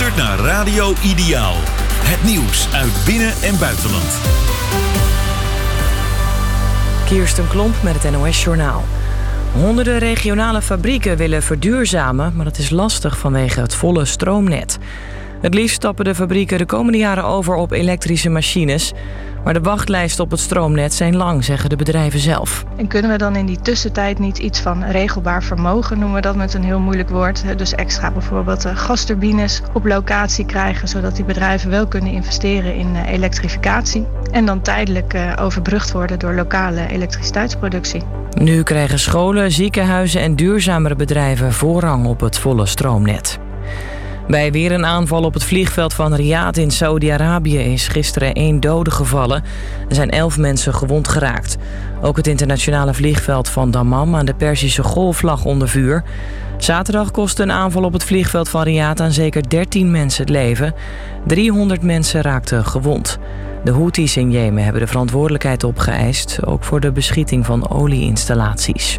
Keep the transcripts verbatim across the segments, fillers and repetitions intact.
luistert naar Radio Ideaal. Het nieuws uit binnen- en buitenland. Kirsten Klomp met het N O S-journaal. Honderden regionale fabrieken willen verduurzamen, maar dat is lastig vanwege het volle stroomnet. Het liefst stappen de fabrieken de komende jaren over op elektrische machines. Maar de wachtlijsten op het stroomnet zijn lang, zeggen de bedrijven zelf. En kunnen we dan in die tussentijd niet iets van regelbaar vermogen, noemen we dat met een heel moeilijk woord. Dus extra bijvoorbeeld gasturbines op locatie krijgen, zodat die bedrijven wel kunnen investeren in elektrificatie. En dan tijdelijk overbrugd worden door lokale elektriciteitsproductie. Nu krijgen scholen, ziekenhuizen en duurzamere bedrijven voorrang op het volle stroomnet. Bij weer een aanval op het vliegveld van Riyadh in Saudi-Arabië is gisteren één dode gevallen. Er zijn elf mensen gewond geraakt. Ook het internationale vliegveld van Dammam aan de Perzische Golf lag onder vuur. Zaterdag kostte een aanval op het vliegveld van Riyadh aan zeker dertien mensen het leven. driehonderd mensen raakten gewond. De Houthis in Jemen hebben de verantwoordelijkheid opgeëist, ook voor de beschieting van olieinstallaties.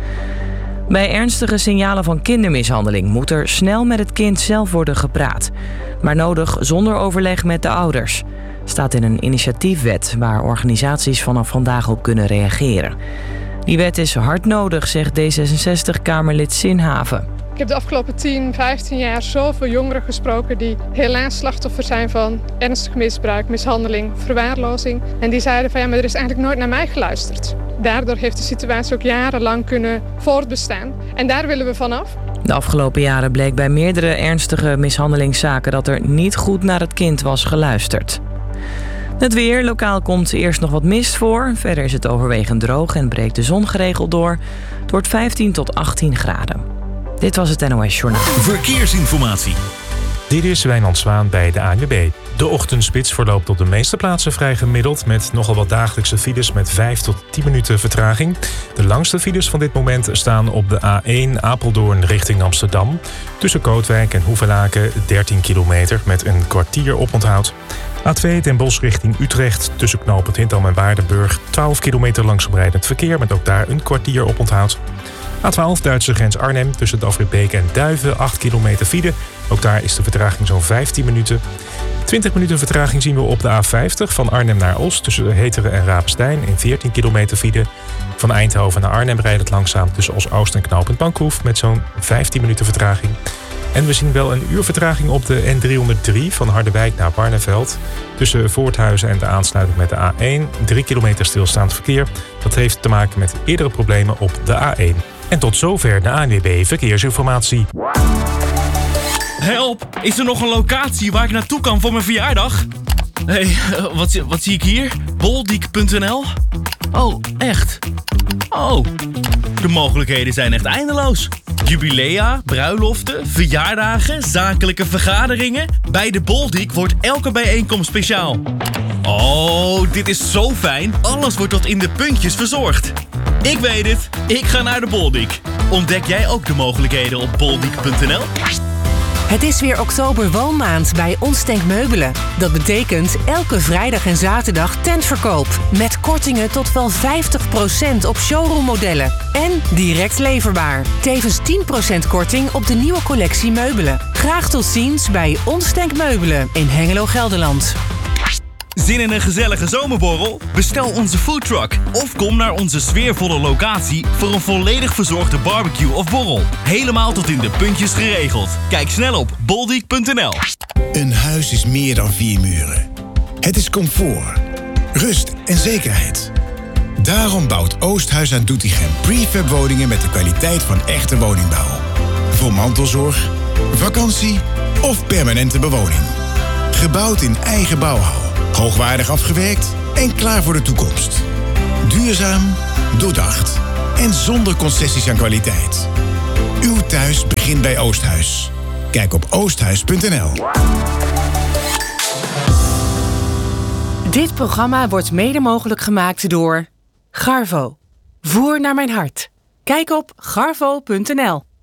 Bij ernstige signalen van kindermishandeling moet er snel met het kind zelf worden gepraat. Maar nodig zonder overleg met de ouders. Staat in een initiatiefwet waar organisaties vanaf vandaag op kunnen reageren. Die wet is hard nodig, zegt D zesenzestig-Kamerlid Sinhaven. Ik heb de afgelopen tien, vijftien jaar zoveel jongeren gesproken die helaas slachtoffer zijn van ernstig misbruik, mishandeling, verwaarlozing. En die zeiden van ja, maar er is eigenlijk nooit naar mij geluisterd. Daardoor heeft de situatie ook jarenlang kunnen voortbestaan. En daar willen we vanaf. De afgelopen jaren bleek bij meerdere ernstige mishandelingszaken dat er niet goed naar het kind was geluisterd. Het weer. Lokaal komt eerst nog wat mist voor. Verder is het overwegend droog en breekt de zon geregeld door. Het wordt vijftien tot achttien graden. Dit was het N O S-journaal. Verkeersinformatie. Dit is Wijnand Zwaan bij de A N W B. De ochtendspits verloopt op de meeste plaatsen vrij gemiddeld, met nogal wat dagelijkse files met vijf tot tien minuten vertraging. De langste files van dit moment staan op de A één Apeldoorn richting Amsterdam. Tussen Kootwijk en Hoevelaken dertien kilometer met een kwartier oponthoud. A twee Den Bosch richting Utrecht tussen knooppunt Hindam en Waardenburg twaalf kilometer langzaam rijdend verkeer met ook daar een kwartier oponthoud. A twaalf Duitse grens Arnhem tussen de afrit Beek en Duiven acht kilometer file. Ook daar is de vertraging zo'n vijftien minuten. twintig minuten vertraging zien we op de A vijftig van Arnhem naar Os tussen Heteren en Rapenstein in veertien kilometer file. Van Eindhoven naar Arnhem rijdt het langzaam tussen Os-Oost en knooppunt Bankhoef met zo'n vijftien minuten vertraging. En we zien wel een uur vertraging op de N driehonderddrie van Harderwijk naar Barneveld. Tussen Voorthuizen en de aansluiting met de A één. drie kilometer stilstaand verkeer. Dat heeft te maken met eerdere problemen op de A één. En tot zover de A N W B Verkeersinformatie. Help! Is er nog een locatie waar ik naartoe kan voor mijn verjaardag? Hé, hey, wat, wat zie ik hier? boldiek punt n l? Oh, echt? Oh, de mogelijkheden zijn echt eindeloos. Jubilea, bruiloften, verjaardagen, zakelijke vergaderingen. Bij de Boldiek wordt elke bijeenkomst speciaal. Oh, dit is zo fijn. Alles wordt tot in de puntjes verzorgd. Ik weet het. Ik ga naar de Boldiek. Ontdek jij ook de mogelijkheden op boldiek punt n l? Het is weer oktober woonmaand bij Ons Denk Meubelen. Dat betekent elke vrijdag en zaterdag tentverkoop. Met kortingen tot wel vijftig procent op showroommodellen. En direct leverbaar. Tevens tien procent korting op de nieuwe collectie meubelen. Graag tot ziens bij Ons Denk Meubelen in Hengelo, Gelderland. Zin in een gezellige zomerborrel? Bestel onze foodtruck of kom naar onze sfeervolle locatie voor een volledig verzorgde barbecue of borrel. Helemaal tot in de puntjes geregeld. Kijk snel op boldiek punt n l. Een huis is meer dan vier muren. Het is comfort, rust en zekerheid. Daarom bouwt Oosthuis aan Doetinchem prefab woningen met de kwaliteit van echte woningbouw. Voor mantelzorg, vakantie of permanente bewoning. Gebouwd in eigen bouwhal. Hoogwaardig afgewerkt en klaar voor de toekomst. Duurzaam, doordacht en zonder concessies aan kwaliteit. Uw thuis begint bij Oosthuis. Kijk op oosthuis punt n l. Dit programma wordt mede mogelijk gemaakt door Garvo. Voer naar mijn hart. Kijk op garvo punt n l.